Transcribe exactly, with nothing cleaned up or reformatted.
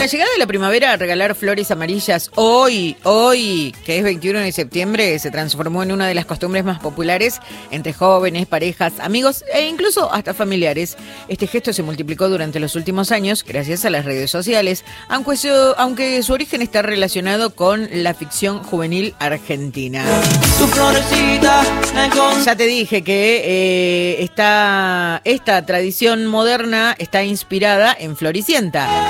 la llegada de la primavera, regalar flores amarillas hoy, hoy, que es veintiuno de septiembre, se transformó en una de las costumbres más populares entre jóvenes, parejas, amigos e incluso hasta familiares. Este gesto se multiplicó durante los últimos años gracias a las redes sociales, aunque su, aunque su origen está relacionado con la ficción juvenil argentina. Tu florecita, ya te dije que eh, esta, esta tradición moderna está inspirada en Floricienta.